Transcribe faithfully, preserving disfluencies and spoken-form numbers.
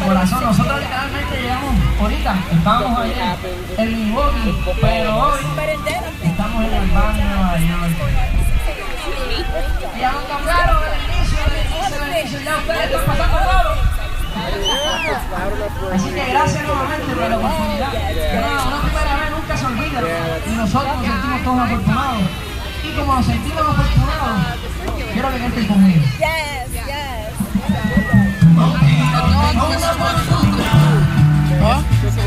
corazón. Nosotros literalmente llegamos ahorita, estábamos allá en Milwaukee, pero hoy estamos en el barrio de Nueva York. Y aunque claro, el inicio, el inicio, el inicio, ya ustedes están pasando todo. Así que gracias nuevamente por la oportunidad. Una, una primera vez nunca se olvida y nosotros nos sentimos todos afortunados. Y como nos sentimos afortunados, quiero que canten conmigo. Yes, yes. Con una oportunidad.